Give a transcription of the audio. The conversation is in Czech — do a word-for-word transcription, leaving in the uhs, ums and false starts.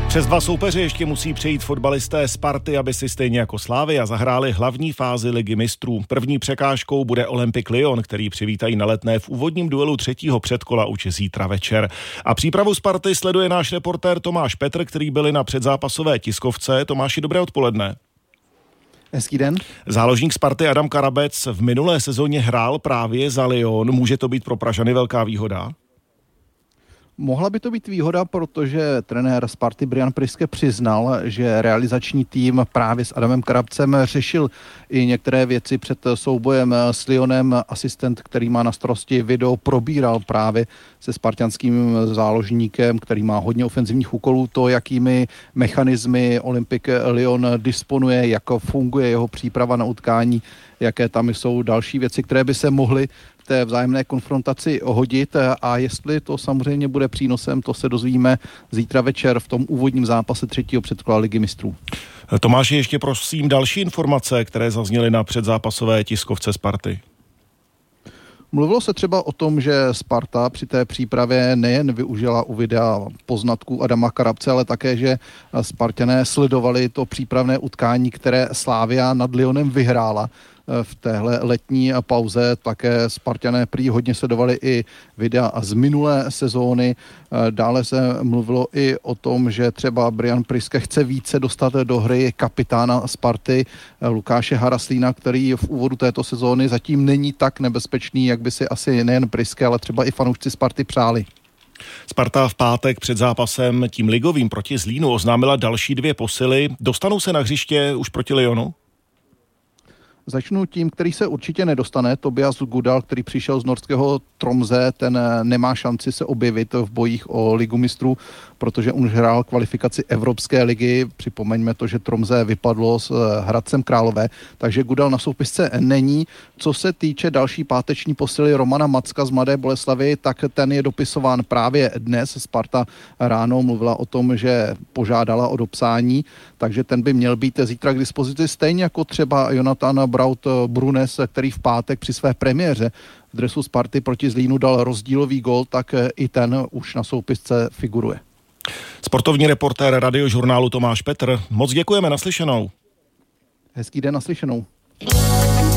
Přes dva soupeře ještě musí přejít fotbalisté Sparty, aby si stejně jako Slavia zahráli hlavní fázi Ligy mistrů. První překážkou bude Olympique Lyon, který přivítají na Letné v úvodním duelu třetího předkola už zítra večer. A přípravu Sparty sleduje náš reportér Tomáš Petr, který byl na předzápasové tiskovce. Tomáši, dobré odpoledne. Hezký den. Záložník Sparty Adam Karabec v minulé sezóně hrál právě za Lyon. Může to být pro Pražany velká výhoda? Mohla by to být výhoda, protože trenér Sparty Brian Priske přiznal, že realizační tým právě s Adamem Karabcem řešil i některé věci před soubojem s Lyonem. Asistent, který má na starosti video, probíral právě se spartanským záložníkem, který má hodně ofenzivních úkolů, to, jakými mechanismy Olympique Lyon disponuje, jak funguje jeho příprava na utkání, jaké tam jsou další věci, které by se mohly té vzájemné konfrontaci hodit, a jestli to samozřejmě bude přínosem, to se dozvíme zítra večer v tom úvodním zápase třetího předkola Ligy mistrů. Tomáši, ještě prosím další informace, které zazněly na předzápasové tiskovce Sparty. Mluvilo se třeba o tom, že Sparta při té přípravě nejen využila u videa poznatků Adama Karabce, ale také, že Spartané sledovali to přípravné utkání, které Slavia nad Lyonem vyhrála v téhle letní pauze. Také Spartané prý hodně sledovali i videa z minulé sezóny. Dále se mluvilo i o tom, že třeba Brian Priske chce více dostat do hry kapitána Sparty Lukáše Haraslína, který v úvodu této sezóny zatím není tak nebezpečný, jak by si asi nejen Priske, ale třeba i fanoušci Sparty přáli. Sparta v pátek před zápasem tím ligovým proti Zlínu oznámila další dvě posily. Dostanou se na hřiště už proti Lyonu? Začnu tím, který se určitě nedostane, Tobias Gudal, který přišel z norského Tromsø, ten nemá šanci se objevit v bojích o Ligu mistrů, protože on hrál kvalifikaci Evropské ligy. Připomeňme to, že Tromsø vypadlo s Hradcem Králové, takže Gudal na soupisce není. Co se týče další páteční posily Romana Macka z Mladé Boleslavi, tak ten je dopisován právě dnes. Sparta ráno mluvila o tom, že požádala o dopsání, takže ten by měl být zítra k dispozici, stejně jako třeba Jonathan Braut Brunes, který v pátek při své premiéře v dresu Sparty proti Zlínu dal rozdílový gól, tak i ten už na soupisce figuruje. Sportovní reportér Radiožurnálu Tomáš Petr, moc děkujeme, naslyšenou. Hezký den, naslyšenou.